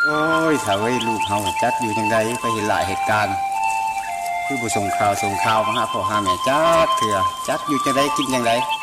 โอ้ยถ้าเว้ยลูกเฮาจักอยู่จังไดไปเห็นหลายเหตุการณ์คือบ่ส่งข่าวมาหาพ่อหาแม่จักเถื่อจักอยู่จังไดกินจังได